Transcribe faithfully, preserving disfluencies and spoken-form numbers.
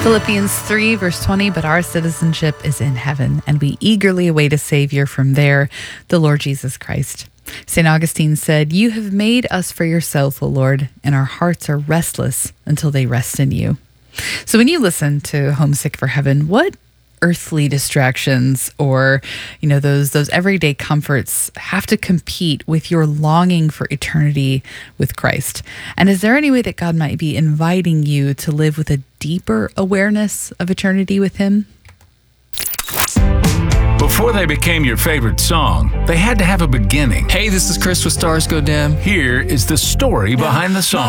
Philippians three, verse twenty, but our citizenship is in heaven, and we eagerly await a Savior from there, the Lord Jesus Christ. Saint Augustine said, "You have made us for yourself, O Lord, and our hearts are restless until they rest in you." So when you listen to Homesick for Heaven, what earthly distractions or, you know, those those everyday comforts have to compete with your longing for eternity with Christ? And is there any way that God might be inviting you to live with a deeper awareness of eternity with Him? Before they became your favorite song, they had to have a beginning. Hey, this is Chris with Stars Go Dim. Here is the story behind the song.